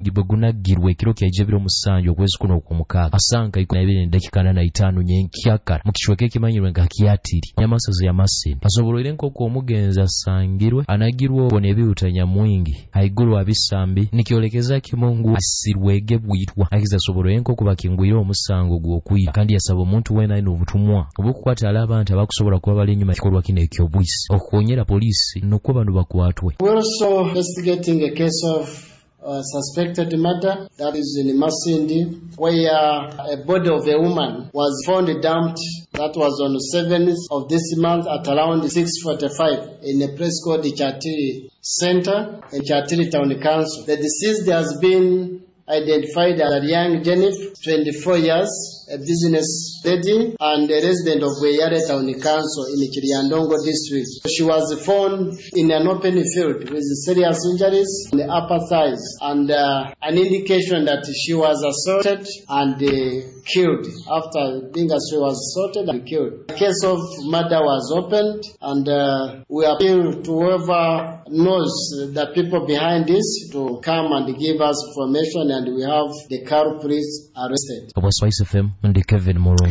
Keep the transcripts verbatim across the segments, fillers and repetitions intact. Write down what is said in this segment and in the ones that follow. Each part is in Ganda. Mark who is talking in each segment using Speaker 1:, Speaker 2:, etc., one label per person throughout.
Speaker 1: gibugunagirwe kiro kya jebiro musanjo kwezi kuno okumukaga asanga ikumi na ibiri n'eddakiika ana na itaano nyenkyakara mu kishweke kimanyirwe nga kyatiri nyamasazi ya Masindi asobolere nkoko omugenza asangirwe anagirwe obone ebiwutanya mwingi haiguru abisambi nikiolekeza kimungu asirwege bwitwa akiza sobolere nkoko bakingwire omusango gw'okwiba kandi yasaba omuntu wena ino obutumwa obukukwata abantu abakusobola kuba bali nyuma kikolwa kino ekyobwisi okukonyera polisi n'okwo bano bakwatwe.
Speaker 2: We're also investigating a case of Uh, suspected murder that is in Masindi, where uh, a body of a woman was found dumped. That was on the seventh of this month at around six forty-five in a place called the Chatiri Center in Chatiri Town Council. The deceased has been identified as young Jennifer, twenty-four years, a business lady and a resident of Weyare Town Council in the Kiriandongo district. She was found in an open field with serious injuries in the upper thighs and uh, an indication that she was assaulted and uh, killed. After being she was assaulted and killed. The case of murder was opened and uh, we appeal to whoever knows the people behind this to come and give us information and we have the culprits arrested.
Speaker 1: Spice F M ndi Kevin Morungu.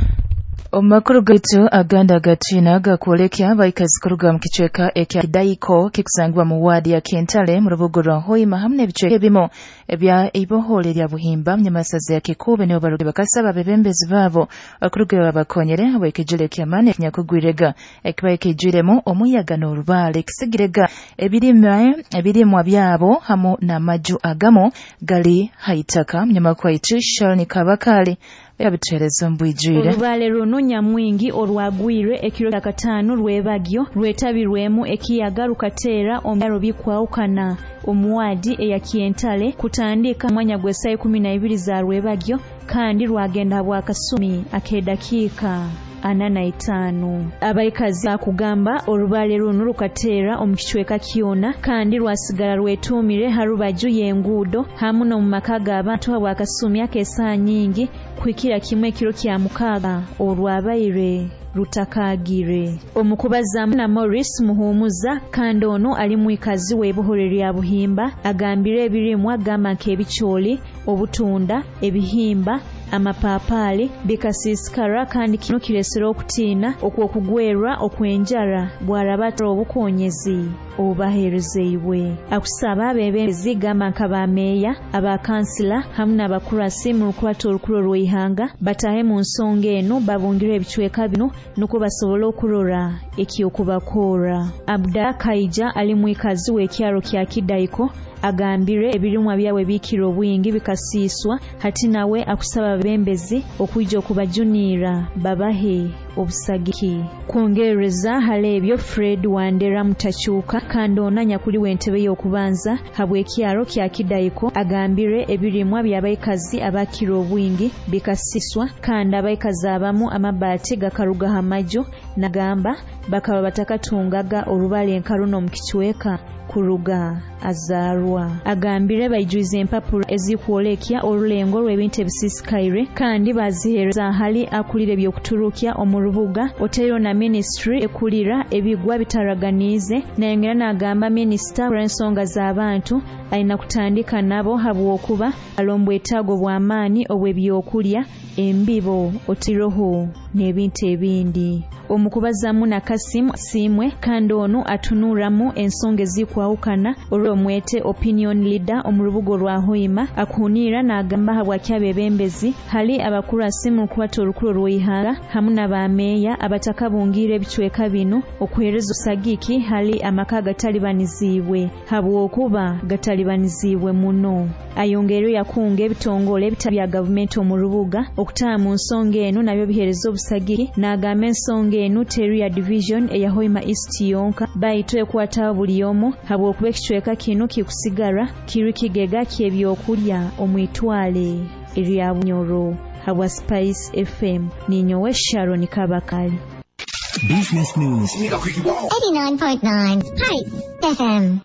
Speaker 3: Omakuru gaitu aganda gatina gakuolekya baikazi kuruga mkichweka ekya daiko kikusangwa mu wadi ya Kentale mu rubugo rwa Hoima hamne bichweka bimo ebya ibohole lya buhimba mnyamasazi ya kikube ne obaruge bakasaba bebembezi babo akuruge babakonyere abekejele kyamane nyakugwirega ekibaye kijiremo omuyaga n'orubale kisigirega ebirima ebirimwa byabo hamo na maju agamo gali haitaka mnyamakwa itisha ni kabakali yabitereza mbwijire
Speaker 4: olubale runo nyamwingi olwagwire ekiro kya katano lwebagyo lwetabirwemu ekiyaga rukateera omyaro bikwawukana omuwadi eya Kentale kutandika mwanya gw'essaawa kumi na ibiri za lwebagyo kandi lwagenda bwakasumi akedakiika ana na itaano. Abaikazi akugamba olubale runo rukateera omukichweka kyona kandi lwasigala lwetumire harubaju yengudo hamu no mumaka g'abantu abwakasumi akesa nyingi kwikira kimwe kiro kya mukaga olwabaire rutakagire. Omukubazamu na Morris Muhumuza kandi ono ali mwikazi w'ebuhole lya buhimba agambire ebirimwa gama nk'ebicholi obutunda ebihimba amapapali bikasisikara kandi kino kiresera okutiina okwokugwerwa okwenjara bwarabatira obukonyezi obubaheerezebwe. Akusaba abebembezi gamba nkabameeya abakansila hamu n'abakurasi mu lukwata olukulu lw'eihanga batahe mu nsonga eno babungire ebichweka bino nuko basobola okurora ekyokubakoora. Abdallah Kaija ali mwikazi w'ekyalo kya Kidaiko agambire ebirimwa byawe bikiro bwingi bikasiswa hati nawe akusaba bembezi okujja okubajunira babahe obusagiki kwongereza halebyo Fred Wandera mutachuka kandi onanya kuli wentebe y'okubanza habwe ekyalo kya Kidaiko agambire ebirimwa byabaikazi abakiro bwingi bikasiswa kandi abaikazi abamu amabati gakaruga hamajo nagamba bakaba batakatungaga olubale enkaruno mukichweka kuruga azarwa. Agambire bayijuize empapuro ezikuolekya olulengo lw'ebintu ebisisikaire kandi bazihereza hali akulire by'okuturukya omurubuga otero na ministry ekulira ebigwa bitaraganize nayongera n'agamba minister olw'ensonga z'abantu alina kutandika nabo habwokuba alomba etaago bw'amaani obw'ebyokulya embibo otiroho n'ebintu ebindi. Omukubazamu na Kasimu Simwe kandi ono atunuramu ensonga ezikwawukana olw'omwete opinion leader omurubugo lwa Hoima akunira n'agamba habwakyabe bembezi hali abakurasi mu kwata olukulu lw'eihanga hamu n'abameeya abatakabungira ebichweka bino okwereza osagiki hali amaka gatalibanizibwe habwokuba gatalibanizibwe muno. Ayongero yakunga ebitongole ebitabya gavumenti omurubuga okutaba mu nsonga eno nabyo bihereza obusagiki n'agamba ensonga eno Teria Division eya Hoima East yonka bayito ekwata buli omu habwokuba ekichweka kino kikusigara kiri kigega ky'ebyokulya omwitwale erya Bunyoro. Habwa Spice F M ninyowe Sharon Kabakali.
Speaker 5: Business News
Speaker 6: eighty-nine point nine Hi F M.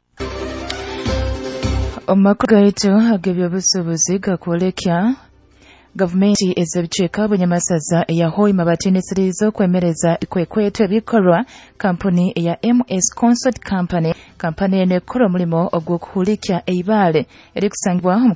Speaker 3: Omakuru gaitu ag'ebyobusuubuzi gakwolekya gavumenti ezebichweka abanyamasaza eya Hoima bateneseriza okwemereza ikwekweto ebikolwa kampuni eya M S Consort Company kampani eno ekola omulimo ogw'okuhulikya eibale eri kusangibwa